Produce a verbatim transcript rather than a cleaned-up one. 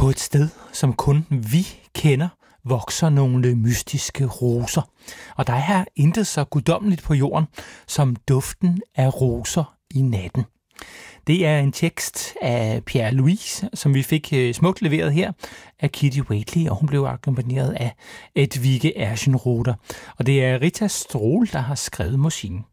På et sted, som kun vi kender, vokser nogle mystiske roser. Og der er intet så guddommeligt på jorden, som duften af roser i natten. Det er en tekst af Pierre Louise, som vi fik smukt leveret her af Kitty Whately, og hun blev akkompagneret af Edvige Erschenroder. Og det er Rita Strohl, der har skrevet musikken.